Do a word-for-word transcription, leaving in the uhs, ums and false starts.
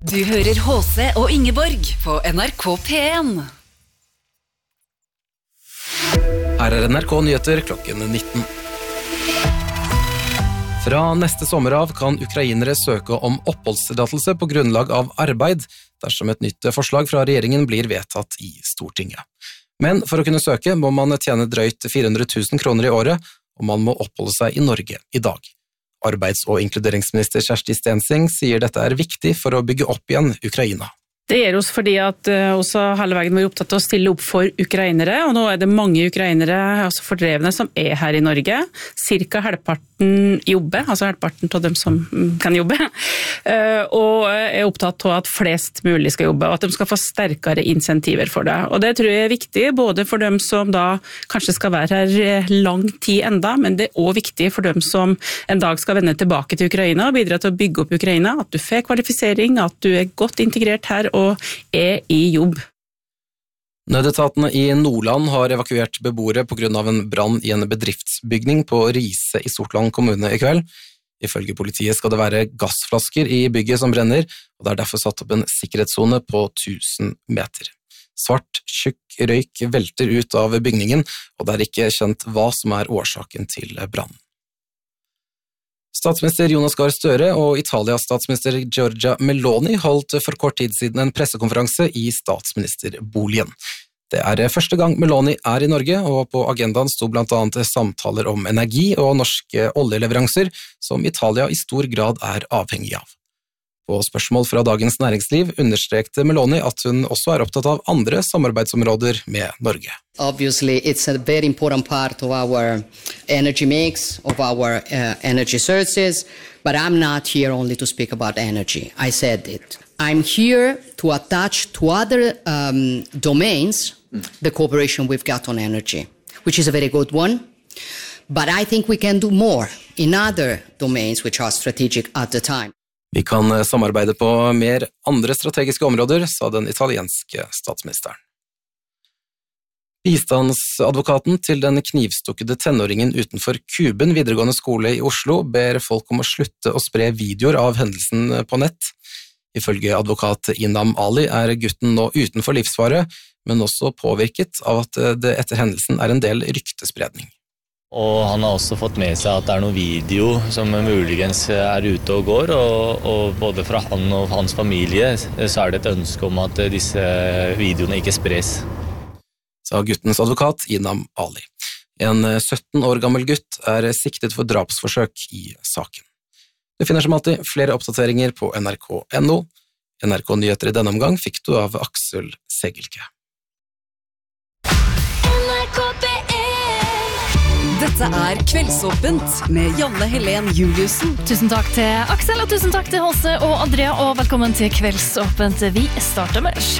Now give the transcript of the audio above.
Du hører H C og Ingeborg på N R K P en. Her er N R K Nyheter klokken nitten. Fra neste sommer av kan ukrainere søke om oppholdstillatelse på grunnlag av arbeid, dersom et nytt forslag fra regjeringen blir vedtatt i Stortinget. Men for å kunne søke må man tjene drøyt fire hundre tusen kroner i året, og man må oppholde seg i Norge i dag. Arbeids- og inkluderingsminister Kjersti Stenseng sier dette er viktig for å bygge opp igjen Ukraina. Det gjør oss fordi at uh, også hele veien vi er opptatt av å stille opp for ukrainere, og nå er det mange ukrainere, altså fordrevne, som er her i Norge. Cirka halvparten jobber, altså halvparten av dem som kan jobbe, uh, og er opptatt av at flest mulig skal jobbe, og at de skal få sterkere insentiver for det. Og det tror jeg er viktig, både for dem som da kanskje skal være her lang tid enda, men det er også viktig for dem som en dag skal vende tilbake til Ukraina og bidra til å bygge opp Ukraina, at du får kvalifisering, at du er godt integrert her, og er i jobb. Nødetatene i Nordland har evakuert beboere på grunn av en brann i en bedriftsbygning på Rise i Sortland kommune i kveld. Ifølge politiet skal det være gassflasker i bygget som brenner, og det er derfor satt opp en sikkerhetszone på tusen meter. Svart, tjukk røyk velter ut av bygningen, og det er ikke kjent hva som er årsaken til brannen. Statsminister Jonas Gahr Støre og Italias statsminister Giorgia Meloni holdt for kort tid siden en pressekonferanse i statsministerboligen. Det er første gang Meloni er i Norge, og på agendaen sto blant annet samtaler om energi og norske oljeleveranser, som Italia i stor grad er avhengig av. På spørsmål fra Dagens Næringsliv understrekte Meloni at hun også er opptatt av andre samarbeidsområder med Norge. Obviously, it's a very important part of our energy mix, of our uh, energy sources, but I'm not here only to speak about energy. I said it. I'm here to attach to other um, domains the cooperation we've got on energy, which is a very good one, but I think we can do more in other domains which are strategic at the time. Vi kan samarbeide på mer andre strategiske områder, sa den italienske statsministeren. Bistandsadvokaten til den knivstukkede tenåringen utenfor Kuben videregående skole i Oslo ber folk om å slutte å spre videoer av hendelsen på nett. Ifølge advokat Inam Ali er gutten nå utenfor livsfare, men også påvirket av at det etter hendelsen er en del ryktespredning. Og han har også fått med seg at det er noen video som muligens er ute og går, og, og både fra han og hans familie så er det et ønske om at disse videoene ikke spres. Sa guttens advokat Inam Ali. En sytten år gammel gutt er siktet for drapsforsøk i saken. Du finner som alltid flere oppdateringer på N R K punktum N O. N R K Nyheter i denne omgang fikk du av Aksel Segelke. Dette er Kveldsåpent med Janne Helen Juliussen. Tusen takk til Aksel, og tusen takk til H C og Andrea, og velkommen til Kveldsåpent. Vi starter med